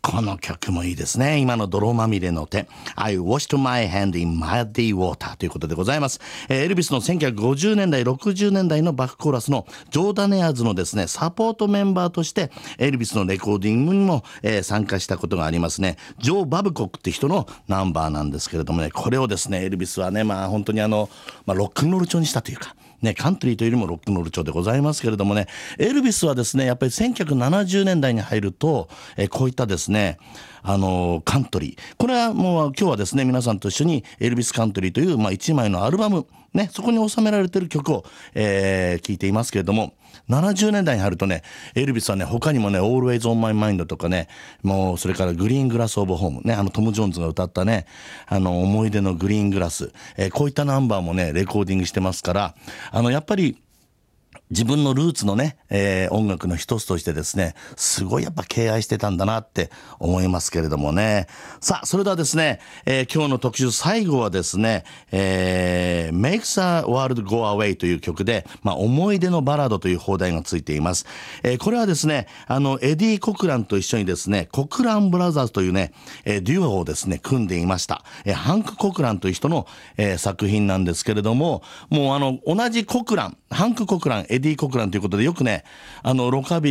この曲もいいですね。今の泥まみれの手 I washed my hand in muddy water ということでございます。エルビスの1950年代60年代のバックコーラスのジョーダネアーズのですねサポートメンバーとしてエルビスのレコーディングにも、参加したことがありますね。ジョー・バブコックって人のナンバーなんですけれどもね、これをですねエルビスはね本当にロックンロール調にしたというかね、カントリーというよりもロックンロール調でございますけれどもね、エルビスはですねやっぱり1970年代に入ると、こういったですねカントリー、これはもう今日はですね皆さんと一緒にエルビスカントリーという、1枚のアルバムね、そこに収められている曲を、聴いていますけれども、70年代に入るとねエルビスはね他にもね Always on My Mind とかね、もうそれからグリーングラスオブホームね、トム・ジョーンズが歌ったね思い出のグリーングラス、こういったナンバーもねレコーディングしてますから、やっぱり自分のルーツのね、音楽の一つとしてですねすごいやっぱ敬愛してたんだなって思いますけれどもね。さあそれではですね、今日の特集最後はですね、Makes a World Go Away という曲で、思い出のバラードという放題がついています。これはですねエディ・コクランと一緒にですねコクランブラザーズというね、デュオをですね組んでいました。ハンク・コクランという人の、作品なんですけれども、もう同じコクラン、ハンク・コクラン、エディ・コクランということでよくねロカビ